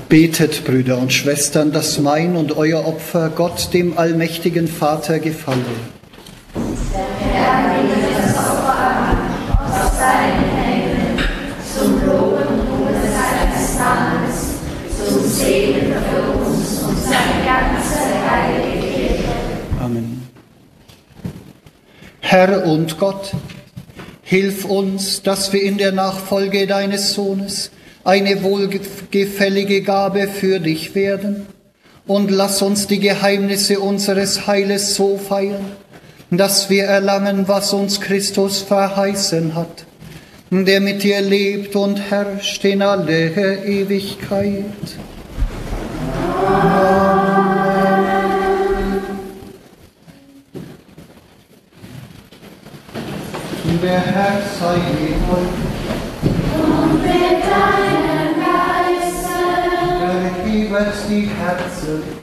Betet, Brüder und Schwestern, dass mein und euer Opfer Gott, dem allmächtigen Vater, gefalle. Der Herr nehme das Opfer an, aus seinen Händen, zum Lob und Ruhe seines Namens, zum Segen für uns und seine ganze heilige Kirche. Amen. Herr und Gott, hilf uns, dass wir in der Nachfolge deines Sohnes eine wohlgefällige Gabe für dich werden, und lass uns die Geheimnisse unseres Heiles so feiern, dass wir erlangen, was uns Christus verheißen hat, der mit dir lebt und herrscht in alle Ewigkeit. Amen. Der Herr sei mit euch. Und mit deinem Geiste. Erhebet die Herzen.